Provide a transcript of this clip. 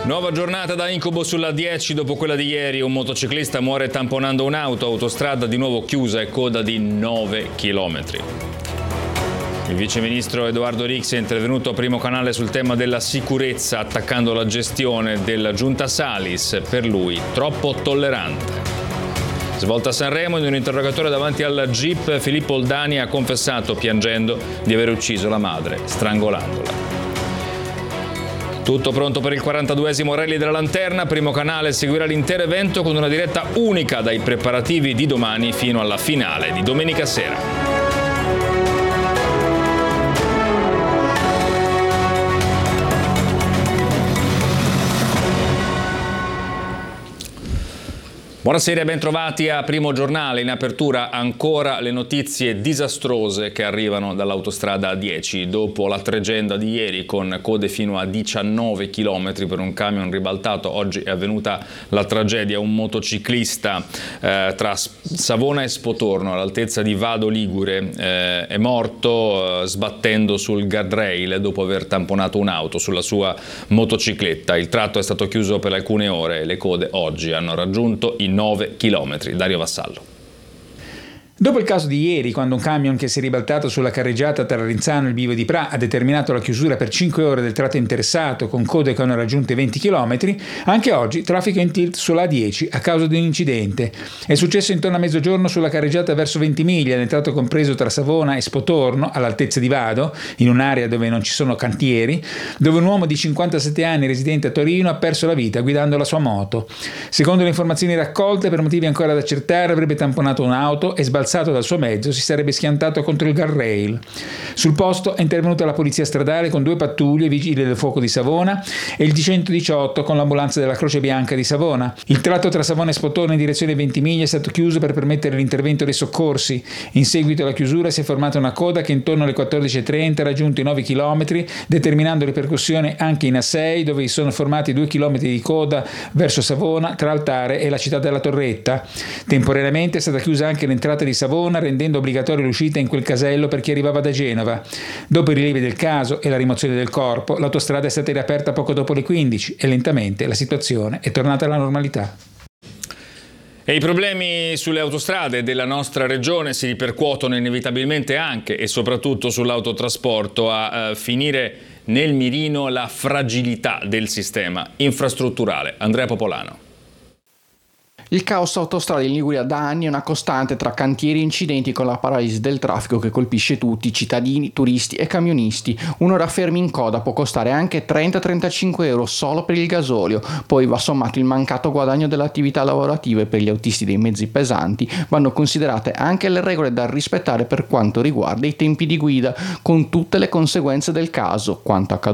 Nuova giornata da incubo sulla 10 dopo quella di ieri. Un motociclista muore tamponando un'auto, autostrada di nuovo chiusa e coda di 9 chilometri. Il viceministro Edoardo Rixi è intervenuto a Primo Canale sul tema della sicurezza, attaccando la gestione della giunta Salis, per lui troppo tollerante. Svolta a Sanremo, in un interrogatorio davanti al GIP, Filippo Oldani ha confessato, piangendo, di aver ucciso la madre, strangolandola. Tutto pronto per il 42esimo Rally della Lanterna. Primo Canale seguirà l'intero evento con una diretta unica dai preparativi di domani fino alla finale di domenica sera. Buonasera e ben trovati a Primo Giornale. In apertura ancora le notizie disastrose che arrivano dall'autostrada A10. Dopo la tregenda di ieri con code fino a 19 km per un camion ribaltato, oggi è avvenuta la tragedia. Un motociclista tra Savona e Spotorno, all'altezza di Vado Ligure, è morto sbattendo sul guardrail dopo aver tamponato un'auto sulla sua motocicletta. Il tratto è stato chiuso per alcune ore e le code oggi hanno raggiunto i 9 chilometri. Dario Vassallo. Dopo il caso di ieri, quando un camion che si è ribaltato sulla carreggiata tra Rinzano e il Bivio di Pra ha determinato la chiusura per 5 ore del tratto interessato con code che hanno raggiunto i 20 km, anche oggi traffico in tilt sulla A10 a causa di un incidente. È successo intorno a mezzogiorno sulla carreggiata verso Ventimiglia, nel tratto compreso tra Savona e Spotorno, all'altezza di Vado, in un'area dove non ci sono cantieri, dove un uomo di 57 anni residente a Torino ha perso la vita guidando la sua moto. Secondo le informazioni raccolte, per motivi ancora da accertare, avrebbe tamponato un'auto e sbalzato dal suo mezzo si sarebbe schiantato contro il guardrail. Sul posto è intervenuta la polizia stradale con 2 pattuglie, vigili del fuoco di Savona e il G118 con l'ambulanza della Croce Bianca di Savona. Il tratto tra Savona e Spotorno in direzione Ventimiglia è stato chiuso per permettere l'intervento dei soccorsi. In seguito alla chiusura si è formata una coda che intorno alle 14.30 ha raggiunto i 9 km, determinando ripercussioni anche in A6, dove si sono formati 2 km di coda verso Savona tra Altare e la città della Torretta. Temporaneamente è stata chiusa anche l'entrata di Savona, rendendo obbligatoria l'uscita in quel casello per chi arrivava da Genova. Dopo i rilievi del caso e la rimozione del corpo, l'autostrada è stata riaperta poco dopo le 15 e lentamente la situazione è tornata alla normalità. E i problemi sulle autostrade della nostra regione si ripercuotono inevitabilmente anche e soprattutto sull'autotrasporto, a finire nel mirino la fragilità del sistema infrastrutturale. Andrea Popolano. Il caos autostrade in Liguria da anni è una costante tra cantieri e incidenti, con la paralisi del traffico che colpisce tutti, cittadini, turisti e camionisti. Un'ora fermi in coda può costare anche 30-35 euro solo per il gasolio, poi va sommato il mancato guadagno delle attività lavorative. Per gli autisti dei mezzi pesanti vanno considerate anche le regole da rispettare per quanto riguarda i tempi di guida, con tutte le conseguenze del caso, quanto accaduto